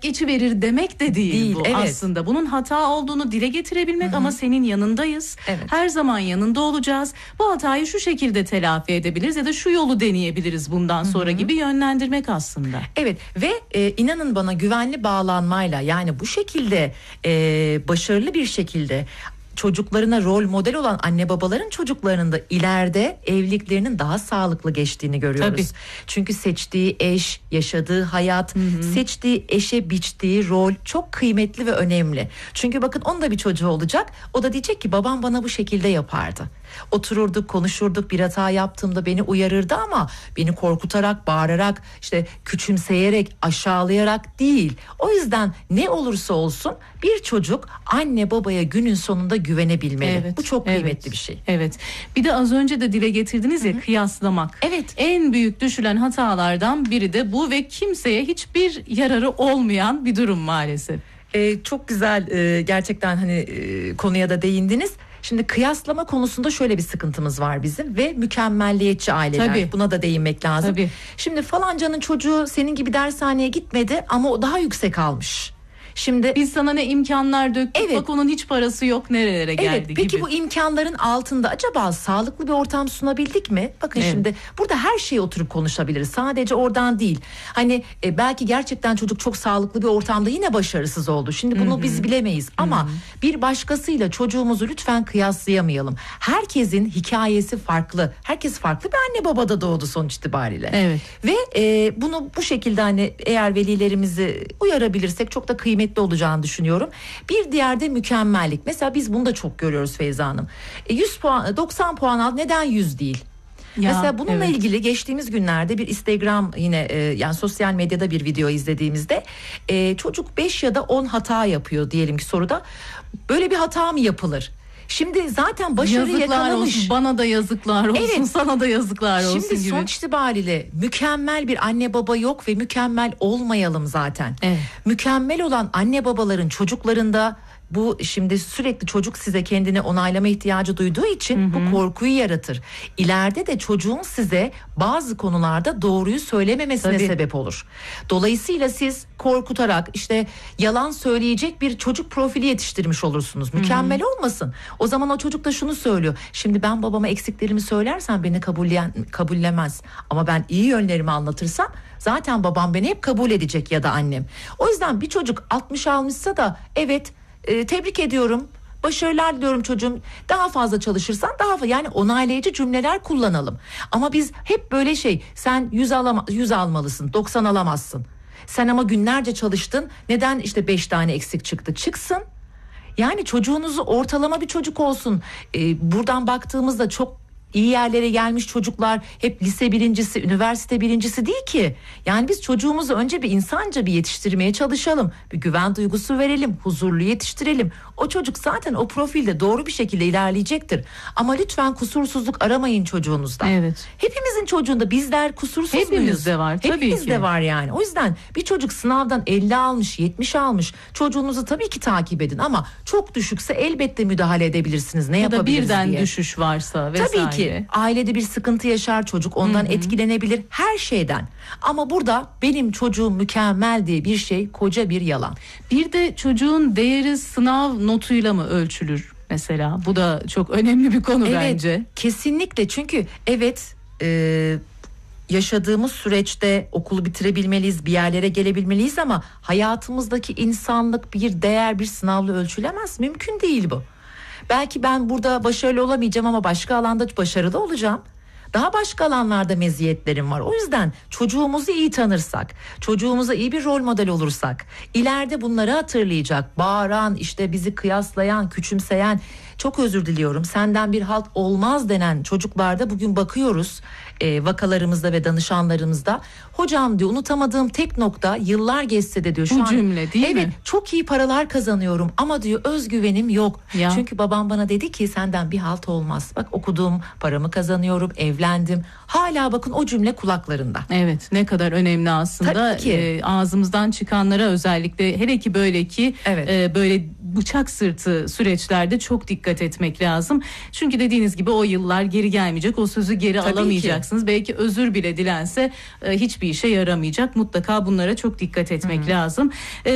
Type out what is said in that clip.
geçiverir demek de değil bu evet. aslında. Bunun hata olduğunu dile getirebilmek ama senin yanındayız. Evet. Her zaman yanında olacağız. Bu hatayı şu şekilde telafi edebiliriz ya da şu yolu deneyebiliriz bundan sonra gibi yönlendirmek aslında. Evet ve inanın bana güvenli bağlanmayla, yani bu şekilde başarılı bir şekilde çocuklarına rol model olan anne babaların çocuklarının da ileride evliliklerinin daha sağlıklı geçtiğini görüyoruz. Tabii. Çünkü seçtiği eş, yaşadığı hayat, seçtiği eşe biçtiği rol çok kıymetli ve önemli. Çünkü bakın onun da bir çocuğu olacak. O da diyecek ki babam bana bu şekilde yapardı. Otururduk, konuşurduk, bir hata yaptığımda beni uyarırdı ama beni korkutarak, bağırarak, işte küçümseyerek, aşağılayarak değil. O yüzden ne olursa olsun bir çocuk anne babaya günün sonunda güvenebilmeli. Evet, Bu çok kıymetli bir şey. Evet. Bir de az önce de dile getirdiniz ya, kıyaslamak. Evet. En büyük düşülen hatalardan biri de bu ve kimseye hiçbir yararı olmayan bir durum maalesef. Çok güzel gerçekten hani konuya da değindiniz. Şimdi kıyaslama konusunda şöyle bir sıkıntımız var bizim ve mükemmelliyetçi aileler. Tabii. Buna da değinmek lazım. Tabii. Şimdi falancanın çocuğu senin gibi dershaneye gitmedi ama o daha yüksek almış. Şimdi Biz sana ne imkanlar döktük, Evet. bak onun hiç parası yok, nerelere geldi evet, peki gibi. bu imkanların altında acaba sağlıklı bir ortam sunabildik mi? Bakın Evet. şimdi burada her şeyi oturup konuşabiliriz. Sadece oradan değil. Hani belki gerçekten çocuk çok sağlıklı bir ortamda yine başarısız oldu. Şimdi bunu biz bilemeyiz ama bir başkasıyla çocuğumuzu lütfen kıyaslayamayalım. Herkesin hikayesi farklı. Herkes farklı bir anne babada doğdu sonuç itibariyle. Evet. Ve bunu bu şekilde hani eğer velilerimizi uyarabilirsek çok da kıymetli olacağını düşünüyorum. Bir diğer de mükemmellik. Mesela biz bunu da çok görüyoruz Feyza Hanım. 100 puan, 90 puan al, neden 100 değil? Ya, Mesela bununla evet. ilgili geçtiğimiz günlerde bir Instagram yine yani sosyal medyada bir video izlediğimizde çocuk 5 ya da 10 hata yapıyor diyelim ki soruda. Böyle bir hata mı yapılır? Şimdi zaten başarı Yazıklar yakalamış. olsun, bana da yazıklar olsun, Evet. sana da yazıklar olsun Şimdi gibi. sonuç itibariyle mükemmel bir anne baba yok ve mükemmel olmayalım zaten. Evet. Mükemmel olan anne babaların çocuklarında bu şimdi sürekli çocuk size kendini onaylama ihtiyacı duyduğu için bu korkuyu yaratır. İleride de çocuğun size bazı konularda doğruyu söylememesine Tabii. sebep olur. Dolayısıyla siz korkutarak işte yalan söyleyecek bir çocuk profili yetiştirmiş olursunuz. Mükemmel olmasın. O zaman o çocuk da şunu söylüyor. Şimdi ben babama eksiklerimi söylersem beni kabullemez. Ama ben iyi yönlerimi anlatırsam zaten babam beni hep kabul edecek ya da annem. O yüzden bir çocuk 60 almışsa da evet, tebrik ediyorum, başarılar diliyorum çocuğum, daha fazla çalışırsan daha fazla, yani onaylayıcı cümleler kullanalım. Ama biz hep böyle sen 100 almalısın, 90 alamazsın. Sen ama günlerce çalıştın, neden işte 5 tane eksik çıktı? Çıksın. Yani çocuğunuzu ortalama bir çocuk olsun. Buradan baktığımızda çok iyi yerlere gelmiş çocuklar hep lise birincisi, üniversite birincisi değil ki. Yani biz çocuğumuzu önce bir insanca bir yetiştirmeye çalışalım. Bir güven duygusu verelim, huzurlu yetiştirelim. O çocuk zaten o profilde doğru bir şekilde ilerleyecektir. Ama lütfen kusursuzluk aramayın çocuğunuzda. Evet. Hepimizin çocuğunda bizler kusursuz muyuz? Hepimizde var, tabii Hepimizde ki. var yani. O yüzden bir çocuk sınavdan 50 almış, 70 almış. Çocuğunuzu tabii ki takip edin ama çok düşükse elbette müdahale edebilirsiniz. Ne Ya da yapabiliriz birden diye. düşüş varsa vesaire. Tabii ki ailede bir sıkıntı yaşar çocuk, ondan etkilenebilir, her şeyden. Ama burada benim çocuğum mükemmel diye bir şey koca bir yalan. Bir de çocuğun değeri sınav notuyla mı ölçülür mesela? Bu da çok önemli bir konu bence. Evet, kesinlikle, çünkü evet, yaşadığımız süreçte okulu bitirebilmeliyiz, bir yerlere gelebilmeliyiz ama hayatımızdaki insanlık bir değer bir sınavla ölçülemez. Mümkün değil bu. Belki ben burada başarılı olamayacağım ama başka alanda başarılı olacağım. Daha başka alanlarda meziyetlerim var. O yüzden çocuğumuzu iyi tanırsak, çocuğumuza iyi bir rol model olursak, ileride bunları hatırlayacak, bağıran, işte bizi kıyaslayan, küçümseyen, çok özür diliyorum, senden bir halt olmaz denen çocuklarda bugün bakıyoruz vakalarımızda ve danışanlarımızda. Hocam diyor, unutamadığım tek nokta, yıllar geçse de diyor şu Bu an. cümle değil mi? Evet, çok iyi paralar kazanıyorum ama diyor özgüvenim yok. Ya. Çünkü babam bana dedi ki senden bir halt olmaz. Bak okudum, paramı kazanıyorum, evlendim. Hala bakın o cümle kulaklarında. Evet, ne kadar önemli aslında. Tabii ki. Ağzımızdan çıkanlara özellikle, hele ki böyle ki Evet. böyle bıçak sırtı süreçlerde çok dikkat etmek lazım. Çünkü dediğiniz gibi o yıllar geri gelmeyecek, o sözü geri Tabii alamayacaksınız. Belki özür bile dilense hiçbir işe yaramayacak. Mutlaka bunlara çok dikkat etmek lazım.